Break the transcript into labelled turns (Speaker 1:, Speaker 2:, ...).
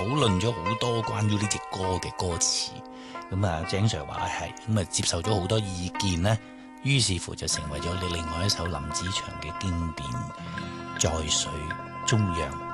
Speaker 1: 討論咗好多關於呢隻歌嘅歌詞。咁啊，鄭 Sir 話係，咁啊接受咗好多意見呢，於是乎就成為咗你另外一首林子祥嘅經典《在水中央》。